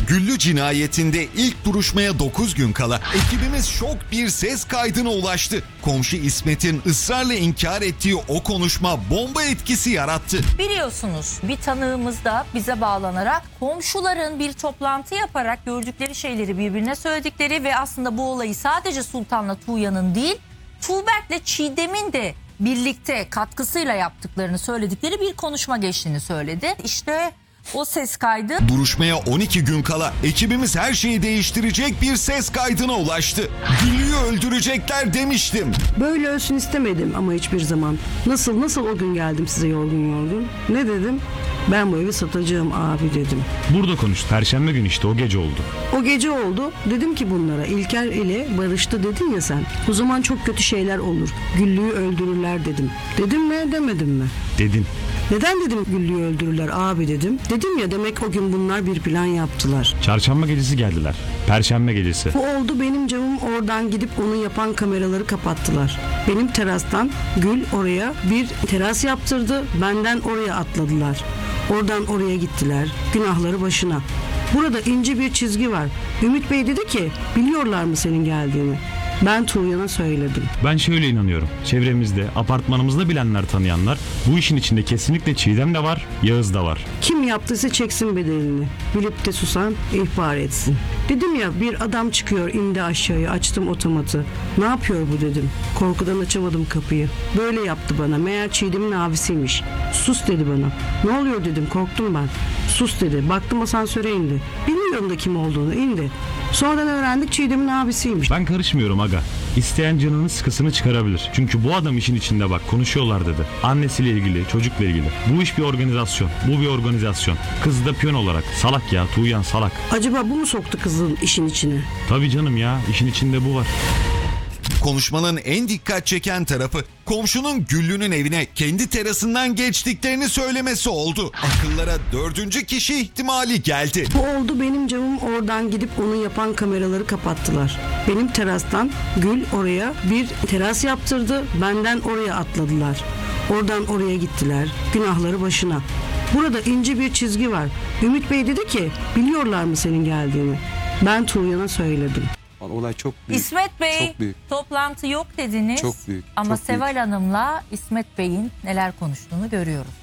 Güllü cinayetinde ilk duruşmaya 9 gün kala ekibimiz şok bir ses kaydına ulaştı. Komşu İsmet'in ısrarla inkar ettiği o konuşma bomba etkisi yarattı. Biliyorsunuz bir tanığımız da bize bağlanarak komşuların bir toplantı yaparak gördükleri şeyleri birbirine söyledikleri ve aslında bu olayı sadece Sultan'la Tuğya'nın değil, Tuğberk'le Çiğdem'in de birlikte katkısıyla yaptıklarını söyledikleri bir konuşma geçtiğini söyledi. İşte o ses kaydı. Duruşmaya 12 gün kala ekibimiz her şeyi değiştirecek bir ses kaydına ulaştı. Güllü'yü öldürecekler demiştim. Böyle ölsün istemedim ama hiçbir zaman. Nasıl o gün geldim size yorgun. Ne dedim? Ben bu evi satacağım abi dedim. Burada konuş. Perşembe günü işte o gece oldu. O gece oldu. Dedim ki bunlara İlker ile barıştı dedin ya sen. O zaman çok kötü şeyler olur. Güllü'yü öldürürler dedim. Dedim mi demedim mi? Dedin. Neden dedim Güllü'yü öldürürler abi dedim. Dedim ya demek o gün bunlar bir plan yaptılar. Çarşamba gecesi geldiler. Perşembe gecesi. Bu oldu benim camım oradan gidip onu yapan kameraları kapattılar. Benim terastan Gül oraya bir teras yaptırdı. Benden oraya atladılar. Oradan oraya gittiler. Günahları başına. Burada ince bir çizgi var. Ümit Bey dedi ki biliyorlar mı senin geldiğini? Ben Tuğyan'a söyledim. Ben şöyle inanıyorum. Çevremizde, apartmanımızda bilenler, tanıyanlar, bu işin içinde kesinlikle Çiğdem de var, Yağız da var. Kim yaptıysa çeksin bedelini. Bilip de susan ihbar etsin. Dedim ya bir adam çıkıyor indi aşağıya, açtım otomatı. Ne yapıyor bu dedim. Korkudan açamadım kapıyı. Böyle yaptı bana. Meğer Çiğdem'in abisiymiş. Sus dedi bana. Ne oluyor dedim, korktum ben. Sus dedi. Baktım asansöre indi. Bilmiyorum da kim olduğunu, indi. Sonradan öğrendik Çiğdem'in abisiymiş. Ben karışmıyorum aga. İsteyen canının sıkısını çıkarabilir. Çünkü bu adam işin içinde bak konuşuyorlar dedi. Annesiyle ilgili, çocukla ilgili. Bu iş bir organizasyon. Bu bir organizasyon. Kız da piyon olarak. Salak ya, Tuğyan salak. Acaba bu mu soktu kızın işin içine? Tabii canım ya, işin içinde bu var. Konuşmanın en dikkat çeken tarafı komşunun Güllü'nün evine kendi terasından geçtiklerini söylemesi oldu. Akıllara 4. kişi ihtimali geldi. Bu oldu benim camım oradan gidip onu yapan kameraları kapattılar. Benim terastan Gül oraya bir teras yaptırdı. Benden oraya atladılar. Oradan oraya gittiler. Günahları başına. Burada ince bir çizgi var. Ümit Bey dedi ki biliyorlar mı senin geldiğini? Ben Tuğyan'a söyledim. Olay çok büyük. İsmet Bey çok büyük. toplantı yok dediniz. Çok büyük. Ama çok Seval büyük. Hanım'la İsmet Bey'in neler konuştuğunu görüyoruz.